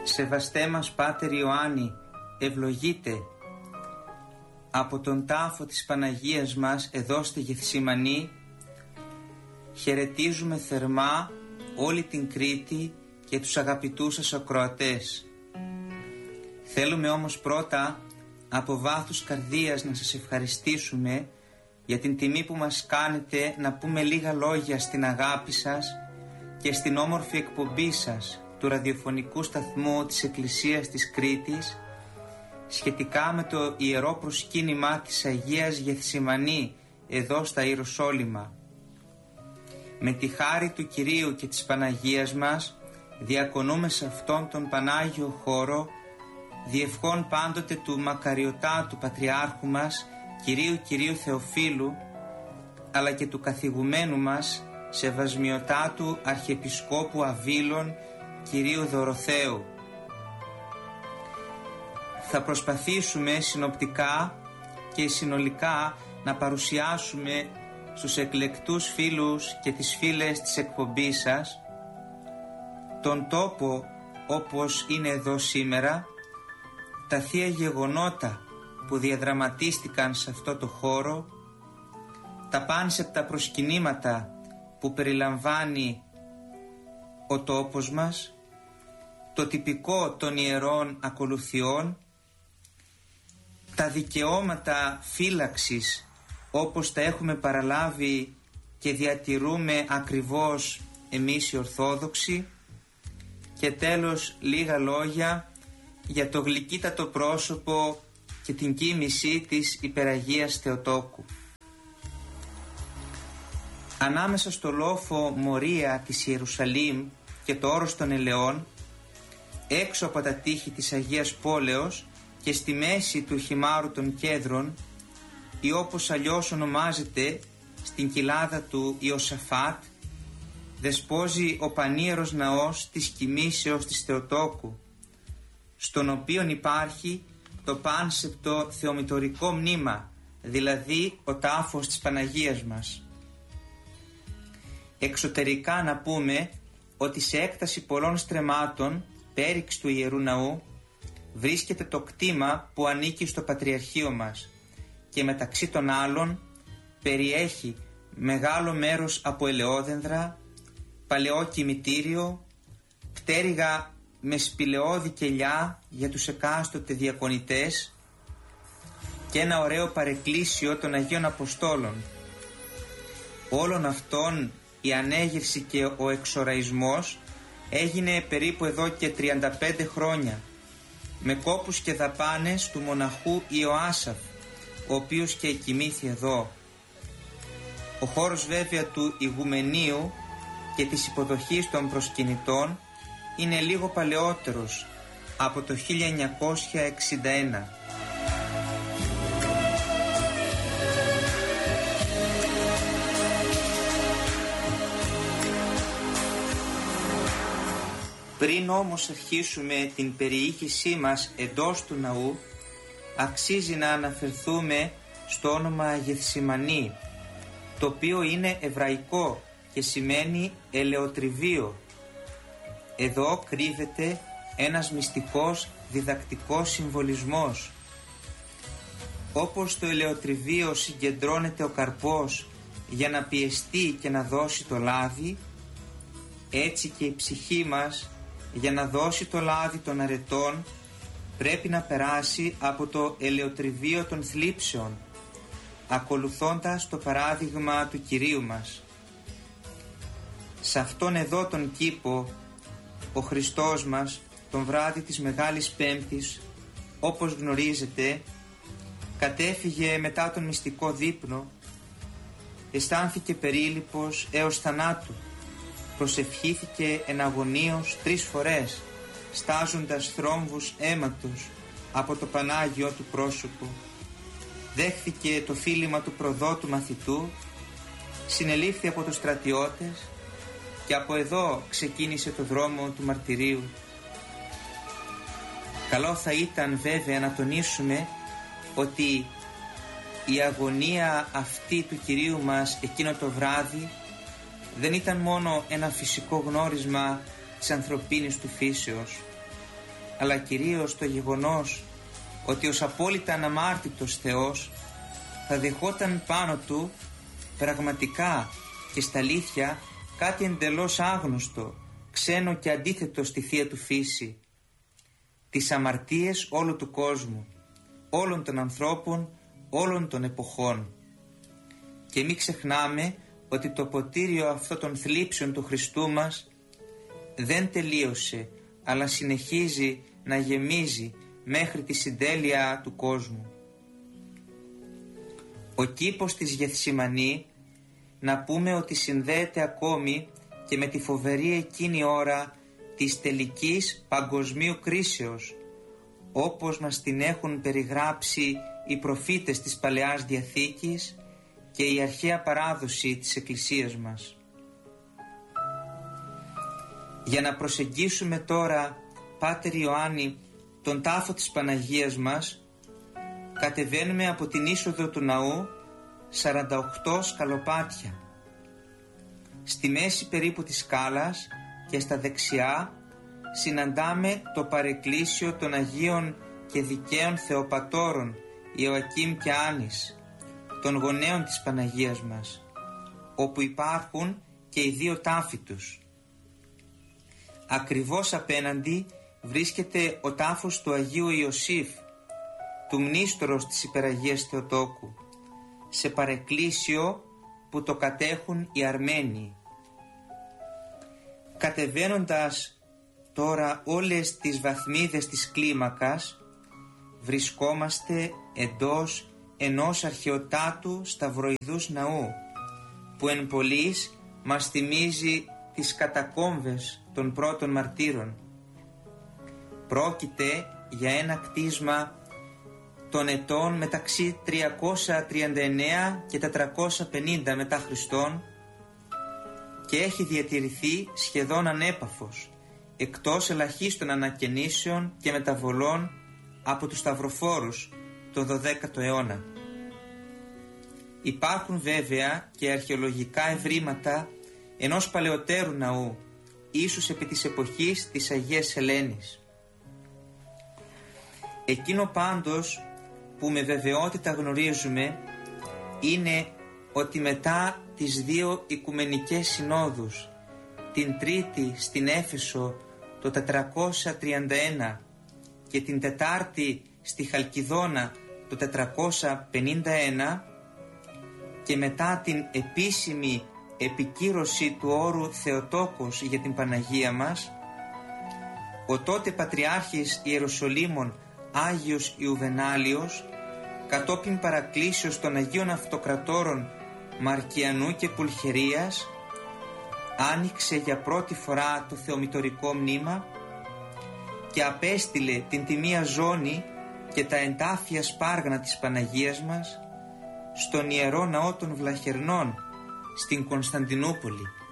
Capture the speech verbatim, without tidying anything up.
Σεβαστέ μας Πάτερ Ιωάννη, ευλογείτε. Από τον τάφο της Παναγίας μας εδώ στη Γεθσιμανή χαιρετίζουμε θερμά όλη την Κρήτη και τους αγαπητούς σας ακροατές. Θέλουμε όμως πρώτα από βάθους καρδίας να σας ευχαριστήσουμε για την τιμή που μας κάνετε να πούμε λίγα λόγια στην αγάπη σας και στην όμορφη εκπομπή σας του ραδιοφωνικού σταθμού της Εκκλησίας της Κρήτης σχετικά με το ιερό προσκύνημα της Αγίας Γεθσιμανή εδώ στα Ιεροσόλυμα. Με τη χάρη του Κυρίου και της Παναγίας μας διακονούμε σε αυτόν τον Πανάγιο χώρο διευχών πάντοτε του μακαριωτάτου Πατριάρχου μας Κυρίου Κυρίου Θεοφίλου, αλλά και του καθηγουμένου μας Σεβασμιωτάτου Αρχιεπισκόπου Αβύλων Κυρίου Δωροθέου. Θα προσπαθήσουμε συνοπτικά και συνολικά να παρουσιάσουμε στους εκλεκτούς φίλους και τις φίλες της εκπομπής σας τον τόπο όπως είναι εδώ σήμερα, τα θεία γεγονότα που διαδραματίστηκαν σε αυτό το χώρο, τα πάνσεπτα προσκυνήματα που περιλαμβάνει ο τόπος μας, το τυπικό των ιερών ακολουθιών, τα δικαιώματα φύλαξης όπως τα έχουμε παραλάβει και διατηρούμε ακριβώς εμείς οι Ορθόδοξοι, και τέλος λίγα λόγια για το γλυκύτατο πρόσωπο και την κοίμηση της Υπεραγίας Θεοτόκου. Ανάμεσα στο λόφο Μορία της Ιερουσαλήμ και το όρος των Ελαιών, έξω από τα τείχη της Αγίας Πόλεως και στη μέση του χυμάρου των Κέδρων, ή όπως αλλιώς ονομάζεται στην κοιλάδα του Ιωσαφάτ, δεσπόζει ο πανίερος ναός της κοιμήσεως της Θεοτόκου, στον οποίον υπάρχει το πάνσεπτο θεομητορικό μνήμα, δηλαδή ο τάφος της Παναγίας μας. Εξωτερικά να πούμε ότι σε έκταση πολλών στρεμμάτων πέριξ του Ιερού Ναού βρίσκεται το κτήμα που ανήκει στο Πατριαρχείο μας και μεταξύ των άλλων περιέχει μεγάλο μέρος από ελαιόδενδρα, παλαιό κημητήριο, πτέρυγα με σπηλαιώδη κελιά για τους εκάστοτε διακονητές και ένα ωραίο παρεκκλήσιο των Αγίων Αποστόλων. Όλων αυτών η ανέγερση και ο εξοραϊσμός έγινε περίπου εδώ και τριάντα πέντε χρόνια με κόπους και δαπάνες του μοναχού Ιωάσαφ, ο οποίος και εκοιμήθη εδώ. Ο χώρος βέβαια του ηγουμενείου και της υποδοχής των προσκυνητών είναι λίγο παλαιότερος, από το χίλια εννιακόσια εξήντα ένα. Πριν όμως αρχίσουμε την περιήγησή μας εντός του ναού, αξίζει να αναφερθούμε στο όνομα Γεθσιμανή, το οποίο είναι εβραϊκό και σημαίνει ελαιοτριβείο. Εδώ κρύβεται ένας μυστικός διδακτικός συμβολισμός. Όπως στο ελαιοτριβείο συγκεντρώνεται ο καρπός για να πιεστεί και να δώσει το λάδι, έτσι και η ψυχή μας για να δώσει το λάδι των αρετών πρέπει να περάσει από το ελαιοτριβείο των θλίψεων, ακολουθώντας το παράδειγμα του Κυρίου μας. Σε αυτόν εδώ τον κήπο ο Χριστός μας τον βράδυ της Μεγάλης Πέμπτης, όπως γνωρίζετε, κατέφυγε μετά τον μυστικό δείπνο, αισθάνθηκε περίλυπος έως θανάτου, προσευχήθηκε εναγωνίως τρεις φορές, στάζοντας θρόμβους αίματος από το Πανάγιο του πρόσωπο, δέχθηκε το φίλημα του προδότου μαθητού, συνελήφθη από τους στρατιώτες και από εδώ ξεκίνησε το δρόμο του μαρτυρίου. Καλό θα ήταν βέβαια να τονίσουμε ότι η αγωνία αυτή του Κυρίου μας εκείνο το βράδυ δεν ήταν μόνο ένα φυσικό γνώρισμα της ανθρωπίνης του φύσεως. αλλά κυρίως το γεγονός ότι ως απόλυτα αναμάρτητος Θεός θα δεχόταν πάνω του πραγματικά και στα αλήθεια κάτι εντελώς άγνωστο, ξένο και αντίθετο στη θεία του φύση, τις αμαρτίες όλου του κόσμου, όλων των ανθρώπων, όλων των εποχών. Και μην ξεχνάμε ότι το ποτήριο αυτό των θλίψεων του Χριστού μας δεν τελείωσε, αλλά συνεχίζει να γεμίζει μέχρι τη συντέλεια του κόσμου. Ο κήπος της Γεθσιμανή, να πούμε ότι συνδέεται ακόμη και με τη φοβερή εκείνη ώρα της τελικής παγκοσμίου κρίσεως, όπως μας την έχουν περιγράψει οι προφήτες της Παλαιάς Διαθήκης και η αρχαία παράδοση της Εκκλησίας μας. Για να προσεγγίσουμε τώρα, Πάτερ Ιωάννη, τον τάφο της Παναγίας μας, κατεβαίνουμε από την είσοδο του ναού σαράντα οκτώ σκαλοπάτια. Στη μέση περίπου της σκάλας και στα δεξιά συναντάμε το παρεκκλήσιο των Αγίων και Δικαίων Θεοπατώρων Ιωακήμ και Άννης, των γονέων της Παναγίας μας, όπου υπάρχουν και οι δύο τάφοι τους. Ακριβώς απέναντι βρίσκεται ο τάφος του Αγίου Ιωσήφ, του μνήστορος της Υπεραγίας Θεοτόκου, σε παρεκκλήσιο που το κατέχουν οι Αρμένοι. Κατεβαίνοντας τώρα όλες τις βαθμίδες της κλίμακας, βρισκόμαστε εντός ενός αρχαιοτάτου σταυροειδούς ναού, που εν πολλοίς μας θυμίζει τις κατακόμβες των πρώτων μαρτύρων. Πρόκειται για ένα κτίσμα των ετών μεταξύ τριακόσια τριάντα εννέα και τετρακόσια πενήντα μετά Χριστόν και έχει διατηρηθεί σχεδόν ανέπαφος, εκτός ελαχίστων ανακαινήσεων και μεταβολών από τους σταυροφόρους το δωδέκατο αιώνα. Υπάρχουν βέβαια και αρχαιολογικά ευρήματα ενός παλαιότερου ναού, ίσως επί της εποχής της Αγίας Ελένης. Εκείνο πάντως που με βεβαιότητα γνωρίζουμε είναι ότι μετά τις δύο Οικουμενικές Συνόδους, την τρίτη στην Έφεσο το τετρακόσια τριάντα ένα και την τετάρτη στη Χαλκιδόνα το τετρακόσια πενήντα ένα, και μετά την επίσημη επικύρωση του όρου Θεοτόκος για την Παναγία μας, ο τότε Πατριάρχης Ιεροσολύμων Άγιος Ιουβενάλιος, κατόπιν παρακλήσεως των Αγίων Αυτοκρατόρων Μαρκιανού και Πουλχερίας, άνοιξε για πρώτη φορά το θεομητορικό μνήμα και απέστειλε την τιμία ζώνη και τα εντάφια σπάργανα της Παναγίας μας στον Ιερό Ναό των Βλαχερνών στην Κωνσταντινούπολη.